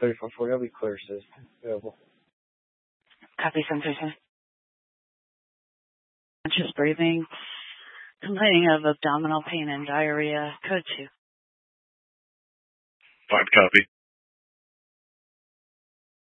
3440, I'll be clear, says available. Copy, 737. Conscious breathing, complaining of abdominal pain and diarrhea. Code 2. 5 copy.